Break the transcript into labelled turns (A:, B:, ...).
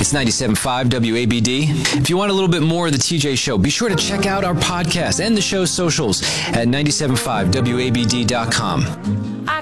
A: It's 97.5 WABD. If you want a little bit more of the TJ Show, be sure to check out our podcast and the show's socials at 97.5WABD.com.
B: I